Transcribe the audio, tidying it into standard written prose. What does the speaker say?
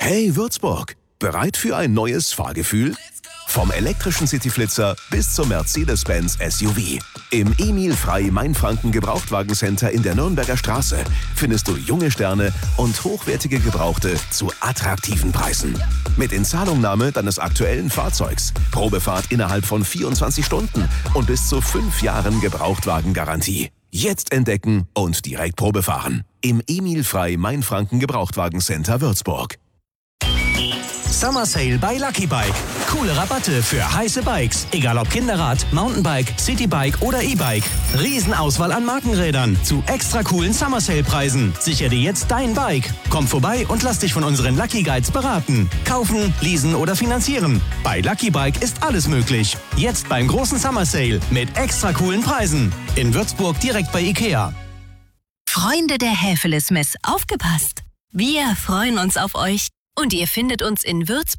Hey Würzburg, bereit für ein neues Fahrgefühl? Vom elektrischen Cityflitzer bis zum Mercedes-Benz SUV. Im Emil Frey Mainfranken Gebrauchtwagencenter in der Nürnberger Straße findest du junge Sterne und hochwertige Gebrauchte zu attraktiven Preisen. Mit Inzahlungnahme deines aktuellen Fahrzeugs, Probefahrt innerhalb von 24 Stunden und bis zu 5 Jahren Gebrauchtwagengarantie. Jetzt entdecken und direkt Probefahren. Im Emil Frey Mainfranken Gebrauchtwagencenter Würzburg. Summer Sale bei Lucky Bike. Coole Rabatte für heiße Bikes. Egal ob Kinderrad, Mountainbike, Citybike oder E-Bike. Riesenauswahl an Markenrädern zu extra coolen Summer Sale Preisen. Sicher dir jetzt dein Bike. Komm vorbei und lass dich von unseren Lucky Guides beraten. Kaufen, leasen oder finanzieren. Bei Lucky Bike ist alles möglich. Jetzt beim großen Summer Sale mit extra coolen Preisen. In Würzburg direkt bei Ikea. Freunde der Häfelismess, aufgepasst! Wir freuen uns auf euch. Und ihr findet uns in Würzburg